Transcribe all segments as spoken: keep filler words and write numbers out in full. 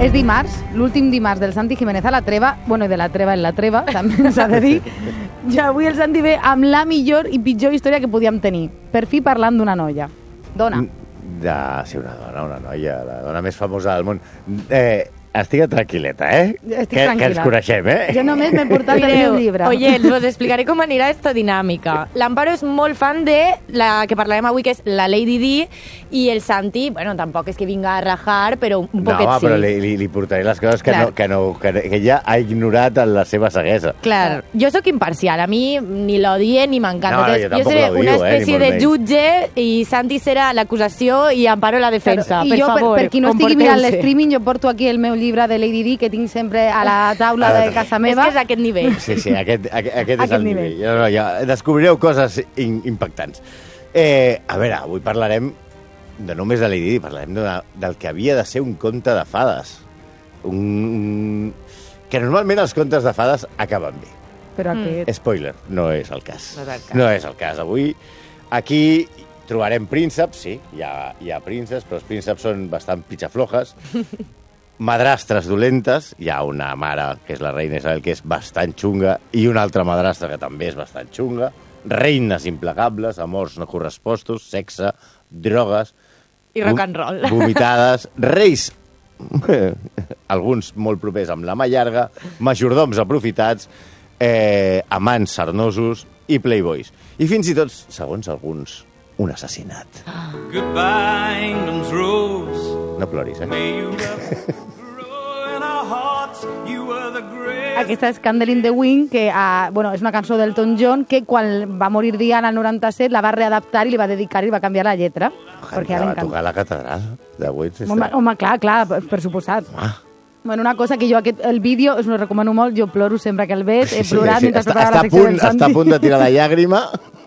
És dimarts, l'últim dimarts del Santi Jiménez a la treva, bueno, i de la treva en la treva, també s'ha de dir. I avui el Santi ve amb la millor i pitjor història que podíem tenir. Per fi parlant d'una noia. Dona. De ser una dona, una noia, la dona més famosa del món. Eh, estic tranquil·leta, eh? Estic que, tranquil·la. Que ens coneixem, eh? Jo només m'he portat el meu llibre. Oye, os explicaré cómo anirà esta dinàmica. L'Amparo és molt fan de la que parlarem avui, que és la Lady Di, i el Santi, bueno, tampoc és que vinga a rajar, però un no, poquet home, sí. però li, li, li portaré les coses que, Clar. no, que, no, que, que ella ha ignorat en la seva ceguesa. Clar, jo sóc imparcial, a mi ni l'odie ni m'encanta. No, no, Entonces, jo tampoc seré l'odio, una eh, ni espècie molt de menys. jutge i Santi serà l'acusació i Amparo la defensa. I per jo, favor, per, per qui no estigui mirant comporteu-se. l'streaming, jo porto aquí el meu llibre de Lady Di, que tinc sempre a la taula de casa És meva. que és aquest nivell. Sí, sí, aquest, aquest, aquest és Aquest el nivell. nivell. Ja, no, ja, descobrireu coses in, impactants. Eh, a veure, avui parlarem no només de Lady Di, parlarem de, del que havia de ser un conte de fades. Un, que normalment els contes de fades acaben bé. Però aquest... Spoiler, no és el cas. No és el cas. No és el cas. Avui, aquí trobarem prínceps, sí, hi ha, hi ha prínceps, però els prínceps són bastant pitxaflojes. Madrastres dolentes, hi ha una mare, que és la reina Isabel, que és bastant xunga, i una altra madrastra, que també és bastant xunga. Reines implacables, amors no correspostos, sexe, drogues... I rock and roll. Vomitades, reis, alguns molt propers amb la mà llarga, majordoms aprofitats, eh, amants sarnosos i playboys. I fins i tot, segons alguns, un assassinat. Goodbye, England's rose. No ploris, eh? May you ever grow in our hearts. You were the greatest. Aquesta és Candle in the Wind, que uh, bueno, és una cançó d'Elton John que quan va morir Diana al noranta-set la va readaptar i li va dedicar i li va canviar la lletra. Perquè Ja ara va encanta. tocar a la catedral de Westminster. Home, home, clar, clar, per, per suposat. Ah. Bueno, una cosa que jo, aquest, el vídeo, us ho recomano molt, jo ploro sempre que el veig, he Sí, plorat sí, mentre està, preparava està, la a secció punt, del Santi. està a punt de tirar la llàgrima.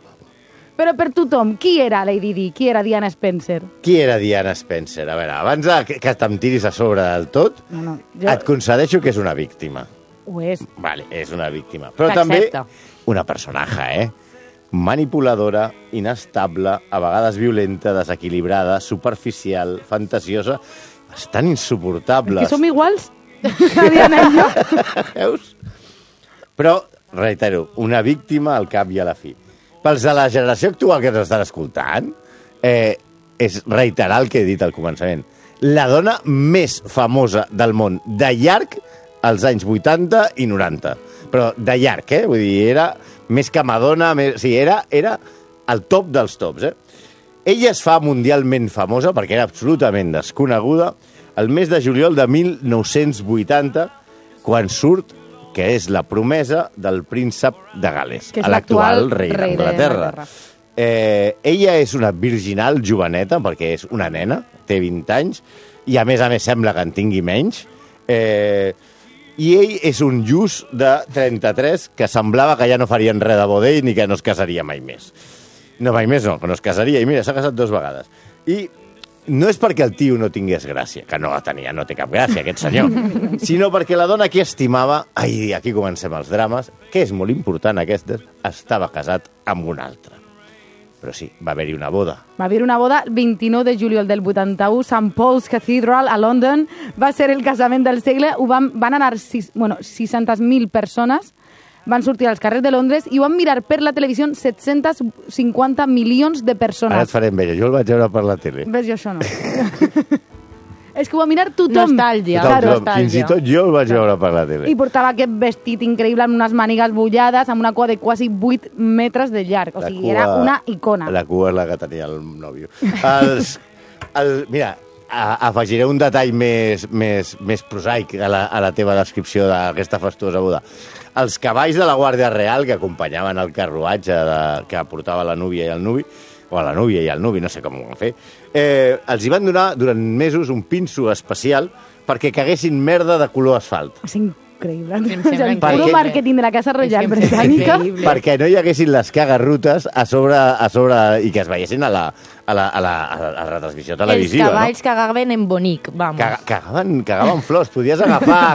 Però per tothom, qui era Lady Di? Qui era Diana Spencer? Qui era Diana Spencer? A veure, abans de que, que te'm tiris a sobre del tot, No, no, jo... jo... et concedeixo que és una víctima. Ho és. Vale, és una víctima. Però també T'accepta. una personaje, eh? Manipuladora, inestable, a vegades violenta, desequilibrada, superficial, fantasiosa, bastant insuportables. Que som iguals? La Diana i jo? Veus? Però, reitero, una víctima al cap i a la fi. Pels de la generació actual que ens estan escoltant, eh, és reiterar el que he dit al començament. La dona més famosa del món, de llarg, als anys vuitanta i noranta. Però de llarg, eh? Vull dir, era més que Madonna, més... Sí, era, era el top dels tops, eh? Ella es fa mundialment famosa, perquè era absolutament desconeguda, el mes de juliol de mil nou-cents vuitanta, quan surt que és la promesa del príncep de Gales, Que és l'actual l'actual rei rei d'Anglaterra. d'Anglaterra. Eh, ella és una virginal joveneta, perquè és una nena, té vint anys, i a més a més sembla que en tingui menys. Eh, I ell és un lluç de trenta-tres que semblava que ja no farien res de bodell ni que no es casaria mai més. No, mai més no, que no es casaria. I mira, s'ha casat dues vegades. I no és perquè el tio no tingués gràcia, que no la tenia, no té cap gràcia, aquest senyor, sinó perquè la dona que estimava, ai, aquí comencem els drames, que és molt important aquestes, estava casat amb un altre. Però sí, va haver-hi una boda. Va haver una boda el vint-i-nou de juliol del vuitanta-u, Saint Paul's Cathedral, a London. Va ser el casament del segle. Ho van, van anar sis, bueno, sis-centes mil persones, van sortir als carrers de Londres i ho van mirar per la televisió set-cents cinquanta milions de persones. Ara et faré enveja, jo el vaig veure per la tele. Ves, jo això no. És que ho va mirar tothom. Nostàlgia. Tothom, Claro, tothom, fins i tot jo el vaig veure per la tele. I portava aquest vestit increïble amb unes mànigues bullades, amb una cua de quasi vuit metres de llarg. O La sigui, cua- era una icona. La cua és la que tenia el nòvio. Els, el, mira, a, afegiré un detall més, més, més prosaic a la, a la teva descripció d'aquesta fastuosa boda. Els cavalls de la Guàrdia Real que acompanyaven el carruatge de, que portava la núvia i el nuvi, o a la núvia i el nuvi, no sé com ho van fer, eh, els hi van donar durant mesos un pinso especial perquè caguessin merda de color asfalt. És increïble. Em És sembla el increïble. puro màrqueting de la Casa Reial És que em sembla Britànica. increïble. Perquè no hi haguessin les cagarrutes a sobre, a sobre i que es veiessin a la, a la, a la, a la, a la retransmissió Els televisiva. cavalls cagaven en bonic, vamos. No? Caga, cagaven, cagaven flors. Podies agafar